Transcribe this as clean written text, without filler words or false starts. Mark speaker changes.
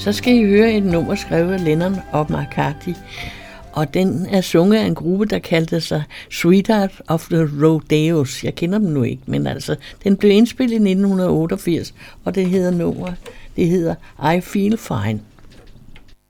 Speaker 1: Så skal I høre et nummer skrevet af Lennon og McCartney, og den er sunget af en gruppe, der kaldte sig Sweetheart of the Rodeos. Jeg kender dem nu ikke, men altså, den blev indspillet i 1988, og det hedder I Feel Fine.